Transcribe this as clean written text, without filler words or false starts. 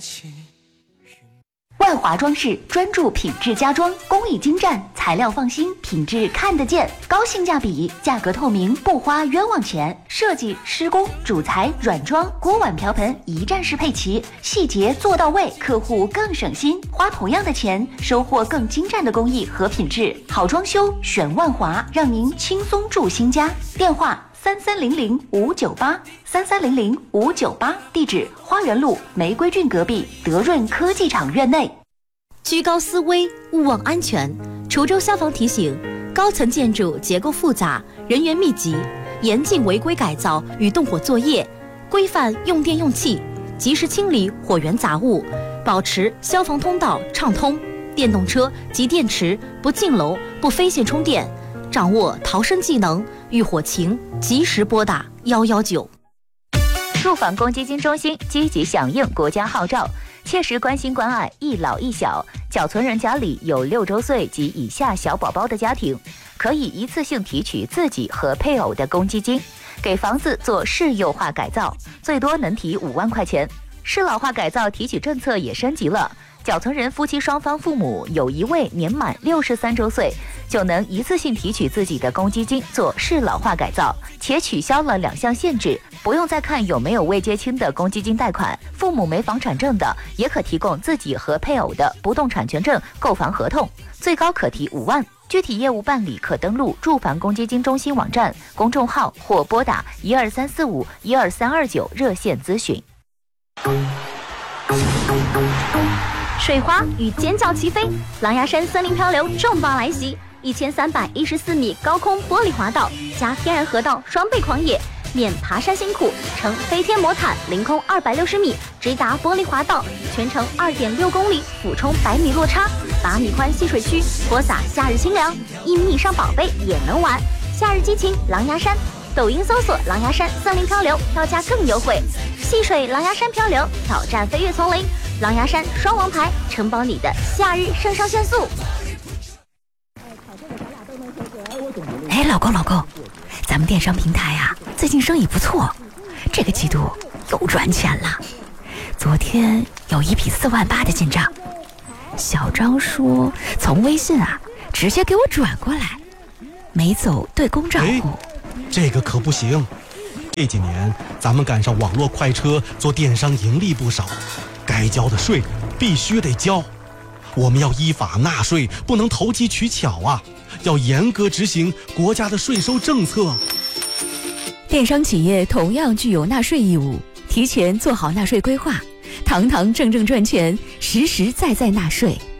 万华装饰专注品质家装，工艺精湛，材料放心，品质看得见，高性价比，价格透明，不花冤枉钱。设计、施工、主材、软装、锅碗瓢盆一站式配齐，细节做到位，客户更省心。花同样的钱，收获更精湛的工艺和品质。好装修选万华，让您轻松住新家。电话3300-598，3300-598，地址花园路玫瑰郡隔壁德润科技厂院内。 居高思危，勿忘安全。滁州消防提醒：高层建筑结构复杂，人员密集，严禁违规改造与动火作业，规范用电用气，及时清理火源杂物，保持消防通道畅通。电动车及电池不进楼、不飞线充电，掌握逃生技能，遇火情及时拨打119。 住房公积金中心积极响应国家号召，切实关心关爱一老一小。缴存人家里有6周岁及以下小宝宝的家庭，可以一次性提取自己和配偶的公积金，给房子做适幼化改造，最多能提5万块钱。适老化改造提取政策也升级了，缴存人夫妻双方父母有一位年满63周岁，就能一次性提取自己的公积金做适老化改造，且取消了2项限制，不用再看有没有未结清的公积金贷款，父母没房产证的也可提供自己和配偶的不动产权证购房合同，最高可提5万。具体业务办理可登录住房公积金中心网站、公众号或拨打12345-12329热线咨询。 水花与尖叫齐飞，狼牙山森林漂流重磅来袭！1314米高空玻璃滑道加天然河道双倍狂野，免爬山辛苦，乘飞天魔毯凌空260米直达玻璃滑道，全程2.6公里，俯冲100米落差，8米宽戏水区，泼洒夏日清凉，1米以上宝贝也能玩。夏日激情狼牙山，抖音搜索狼牙山森林漂流，票价更优惠。戏水狼牙山漂流，挑战飞跃丛林，狼牙山双王牌，承包你的夏日肾上腺素。 哎，老公，咱们电商平台啊，最近生意不错，这个季度又赚钱了。昨天有一笔4万8的进账，小张说从微信啊直接给我转过来，没走对公账户。 这个可不行，这几年咱们赶上网络快车做电商盈利不少，该交的税必须得交。我们要依法纳税，不能投机取巧啊，要严格执行国家的税收政策。 电商企业同样具有纳税义务，提前做好纳税规划，堂堂正正赚钱，实实在在纳税。